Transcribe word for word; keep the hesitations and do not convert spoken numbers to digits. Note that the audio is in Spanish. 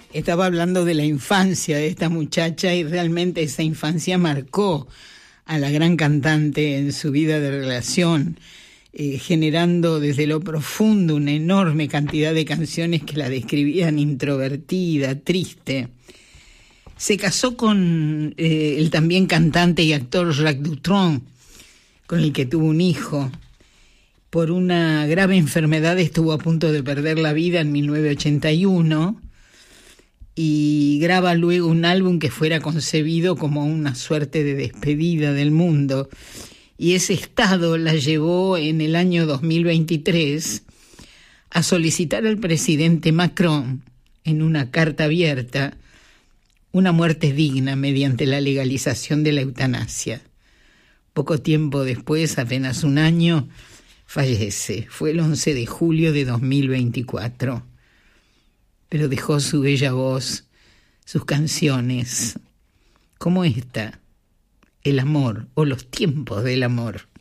Estaba hablando de la infancia de esta muchacha y realmente esa infancia marcó a la gran cantante en su vida de relación, eh, generando desde lo profundo una enorme cantidad de canciones que la describían introvertida, triste. Se casó con eh, el también cantante y actor Jacques Dutronc, con el que tuvo un hijo. Por una grave enfermedad estuvo a punto de perder la vida en mil novecientos ochenta y uno y graba luego un álbum que fuera concebido como una suerte de despedida del mundo. Y ese estado la llevó en el año dos mil veintitrés a solicitar al presidente Macron, en una carta abierta, una muerte digna mediante la legalización de la eutanasia. Poco tiempo después, apenas un año, fallece. Fue el once de julio de dos mil veinticuatro. Pero dejó su bella voz, sus canciones, como esta, el amor o los tiempos del amor.